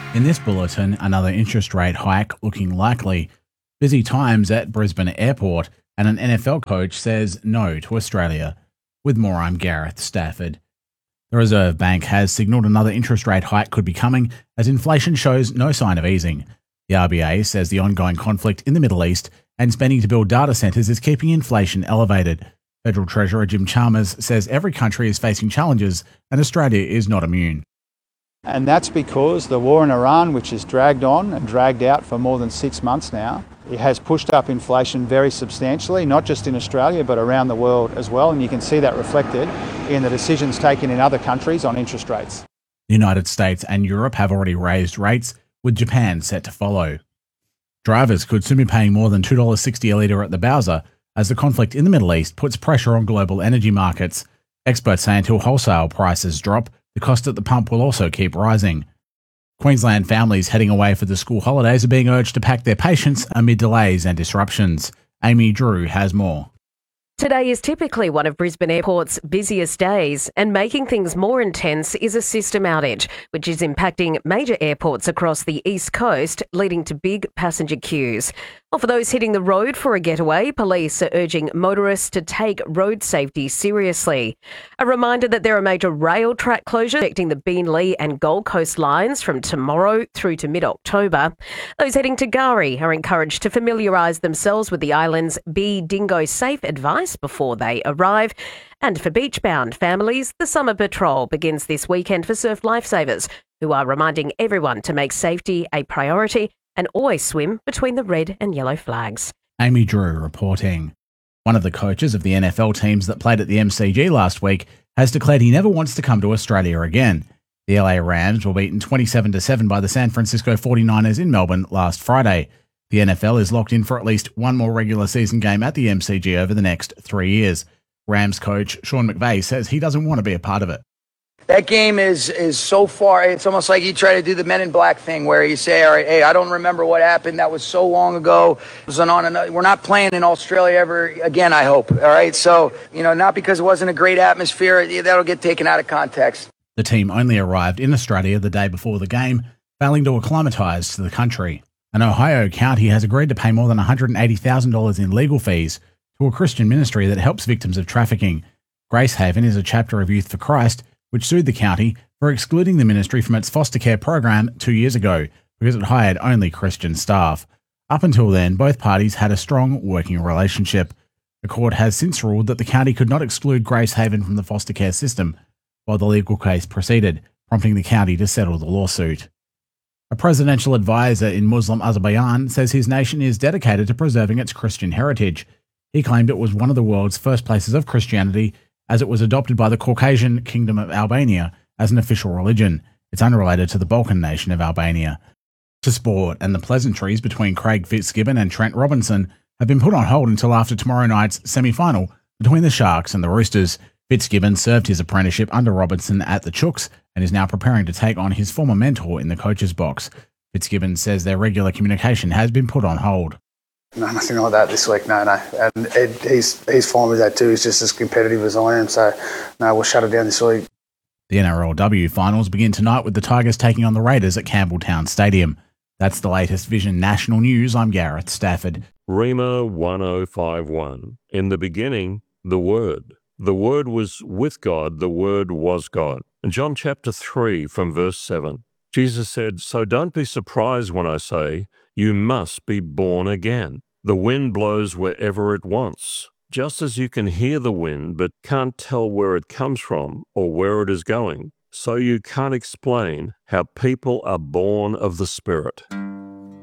In this bulletin, another interest rate hike looking likely. Busy times at Brisbane Airport, and an NFL coach says no to Australia. With more, I'm Gareth Stafford. The Reserve Bank has signalled another interest rate hike could be coming as inflation shows no sign of easing. The RBA says the ongoing conflict in the Middle East and spending to build data centres is keeping inflation elevated. Federal Treasurer Jim Chalmers says every country is facing challenges and Australia is not immune. And that's because the war in Iran, which has dragged on and dragged out for more than 6 months now, it has pushed up inflation very substantially, not just in Australia, but around the world as well. And you can see that reflected in the decisions taken in other countries on interest rates. The United States and Europe have already raised rates, with Japan set to follow. Drivers could soon be paying more than $2.60 a litre at the Bowser as the conflict in the Middle East puts pressure on global energy markets. Experts say until wholesale prices drop, the cost at the pump will also keep rising. Queensland families heading away for the school holidays are being urged to pack their patience amid delays and disruptions. Amy Drew has more. Today is typically one of Brisbane Airport's busiest days, and making things more intense is a system outage, which is impacting major airports across the East Coast, leading to big passenger queues. Well, for those hitting the road for a getaway, police are urging motorists to take road safety seriously. A reminder that there are major rail track closures affecting the Beenleigh and Gold Coast lines from tomorrow through to mid-October. Those heading to K'gari are encouraged to familiarise themselves with the island's Be Dingo Safe advice before they arrive. And for beach-bound families, the Summer Patrol begins this weekend for Surf Lifesavers, who are reminding everyone to make safety a priority and always swim between the red and yellow flags. Amy Drew reporting. One of the coaches of the NFL teams that played at the MCG last week has declared he never wants to come to Australia again. The LA Rams were beaten 27-7 by the San Francisco 49ers in Melbourne last Friday. The NFL is locked in for at least one more regular season game at the MCG over the next 3 years. Rams coach Sean McVay says he doesn't want to be a part of it. That game is so far, it's almost like you try to do the Men in Black thing where you say, all right, hey, I don't remember what happened. That was so long ago. We're not playing in Australia ever again, I hope. All right. So, not because it wasn't a great atmosphere, that'll get taken out of context. The team only arrived in Australia the day before the game, failing to acclimatise to the country. An Ohio county has agreed to pay more than $180,000 in legal fees to a Christian ministry that helps victims of trafficking. Grace Haven is a chapter of Youth for Christ, which sued the county for excluding the ministry from its foster care program 2 years ago because it hired only Christian staff. Up until then, both parties had a strong working relationship. The court has since ruled that the county could not exclude Grace Haven from the foster care system, while the legal case proceeded, prompting the county to settle the lawsuit. A presidential advisor in Muslim Azerbaijan says his nation is dedicated to preserving its Christian heritage. He claimed it was one of the world's first places of Christianity, as it was adopted by the Caucasian Kingdom of Albania as an official religion. It's unrelated to the Balkan nation of Albania. To sport, and the pleasantries between Craig Fitzgibbon and Trent Robinson have been put on hold until after tomorrow night's semi-final between the Sharks and the Roosters. Fitzgibbon served his apprenticeship under Robinson at the Chooks and is now preparing to take on his former mentor in the coach's box. Fitzgibbon says their regular communication has been put on hold. No, nothing like that this week, no. And he's fine with that too. He's just as competitive as I am, so no, we'll shut it down this week. The NRLW finals begin tonight with the Tigers taking on the Raiders at Campbelltown Stadium. That's the latest Vision National News. I'm Gareth Stafford. Rima 1051. In the beginning, the Word. The Word was with God, the Word was God. In John chapter 3 from verse 7, Jesus said, "So don't be surprised when I say, you must be born again. The wind blows wherever it wants. Just as you can hear the wind but can't tell where it comes from or where it is going, so you can't explain how people are born of the Spirit."